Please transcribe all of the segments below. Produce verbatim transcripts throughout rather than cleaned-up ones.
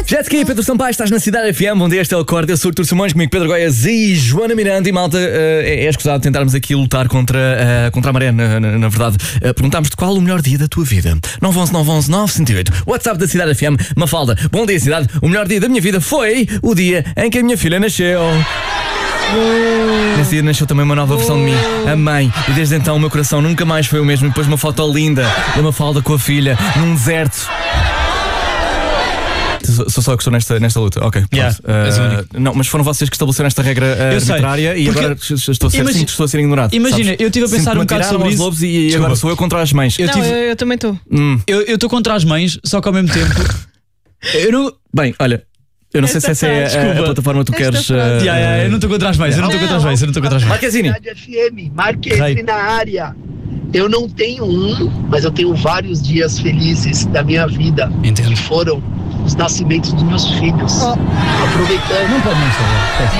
Jet Ski, Pedro Sampaio, estás na Cidade F M. Bom dia, este é o Acorde. Eu sou o Artur Simões, comigo Pedro Goiás e Joana Miranda. E malta, uh, é, é escusado tentarmos aqui lutar contra, uh, contra a maré, na, na, na verdade. Uh, perguntámos-te qual o melhor dia da tua vida. nove um um nove um um nove cinco oito. WhatsApp da Cidade F M. Mafalda, bom dia, cidade. O melhor dia da minha vida foi o dia em que a minha filha nasceu. Nesse dia nasceu também uma nova versão de mim, a mãe. E desde então o meu coração nunca mais foi o mesmo. E depois uma foto linda da Mafalda com a filha num deserto. Sou só eu que estou nesta, nesta luta. Ok, yeah, uh, não, mas foram vocês que estabeleceram esta regra uh, arbitrária e agora estou a ser, imagina, estou a ser ignorado. Imagina, sabes? eu estive a pensar um bocado sobre isso. Lobos e agora sou eu contra as mães. Eu, não, tive... eu, eu também estou. Hum. Eu estou contra as mães, só que ao mesmo tempo. Eu não. Bem, olha. Eu não esta sei se essa é a, a plataforma que tu queres. Uh... Yeah, yeah, eu não estou contra as mães, eu não estou contra as mães, eu não estou contra as mães. Marquezine. F M, Marquezine na área. Eu não tenho um, mas eu tenho vários dias felizes da minha vida. Entendo. Que foram os nascimentos dos meus filhos. Oh. Aproveitando. Não pode mais falar.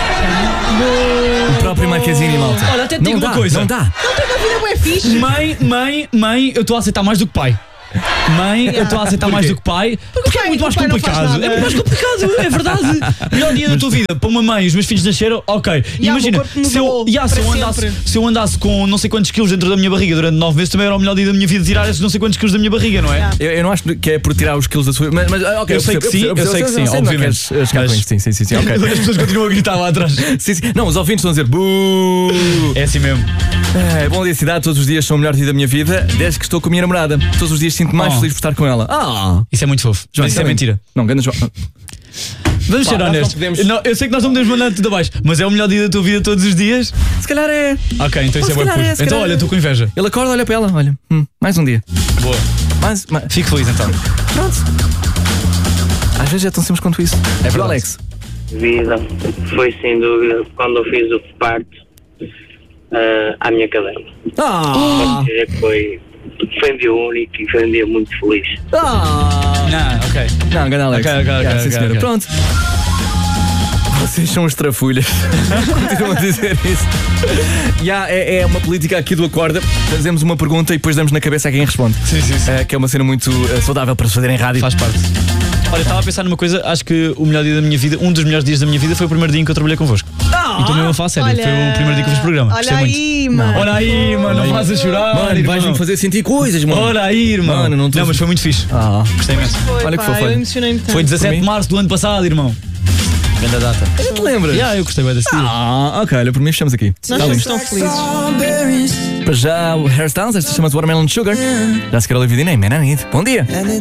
O próprio Marquezine, malta. Olha, até te digo uma coisa. Não dá. Não tem uma vida bué fixe. Mãe, mãe, mãe, eu estou a aceitar mais do que pai. Mãe, eu estou a aceitar mais do que pai. Porque, porque é muito mais complicado. É muito mais complicado, é verdade. Melhor dia da tua vida para uma mãe, os meus filhos nasceram, ok. E imagina, se eu, yeah, se, eu andasse, se eu andasse com não sei quantos quilos dentro da minha barriga durante nove meses, também era o melhor dia da minha vida tirar esses não sei quantos quilos da minha barriga, não é? Yeah. Eu, eu não acho que é por tirar os quilos da sua. Mas, mas okay, eu, eu sei que sim, eu sei que sim, obviamente. Sim, sim, sim, sim, ok. As pessoas continuam a gritar lá atrás. Sim, sim. Não, os ouvintes estão a dizer buuuu. É assim mesmo. É, bom dia, cidade. Todos os dias são o melhor dia da minha vida, desde que estou com a minha namorada. Todos os dias sinto mais Oh. feliz por estar com ela. Ah! Isso é muito fofo. João, isso é mentira. Não, grande João. Vamos Pá, ser honestos. Podemos... Não, eu sei que nós não podemos mandar tudo abaixo, mas é o melhor dia da tua vida todos os dias? Se calhar é. Ok, então isso é se bem calhar puro. é, se Então calhar olha, é. estou com inveja. Ele acorda, olha para ela, olha. Hum, mais um dia. Boa. Mais, mais... Fico feliz então. Pronto. Às vezes é tão simples quanto isso. É verdade. E o Alex? Vida foi sem dúvida quando eu fiz o parto uh, à minha cadeira. Ah! Posso dizer que foi, foi um dia único e foi um dia muito feliz. Ah! Não, ok. Não, grande Alex. Ok, ok, ok, Yeah, sim, ok, senhora. ok. Pronto. Vocês são os trafulhas. Continuam a dizer isso. Yeah, é, é uma política aqui do Acorda. Fazemos uma pergunta e depois damos na cabeça a quem responde. Sim, sim, sim. É, que é uma cena muito uh, saudável para se fazer em rádio. Faz parte. Olha, estava a pensar numa coisa, acho que o melhor dia da minha vida, um dos melhores dias da minha vida foi o primeiro dia em que eu trabalhei convosco. Ah! E estou mesmo a falar sério, Olha, foi o primeiro dia que eu fiz programa. Olha Gostei aí, muito. mano. Olha aí, mano, não vais a chorar. Mano, irmão. vais-me fazer sentir coisas, mano. Olha aí, irmão. Mano, não tô- mas foi muito fixe. Ah, Gostei imenso. Foi, Olha que pá, fofo, eu olha. emocionei-me tanto. Foi dezassete mim? de março do ano passado, irmão. Grande data. não te lembras? Yeah, eu gostei bem desse dia. Ah, ok, olha, por mim fechamos aqui. Nós Tá somos lindo. tão felizes. Para já o Hairstyles, esta chama-se Watermelon Sugar. Já se quer ouvir nem Man I Need. Bom dia.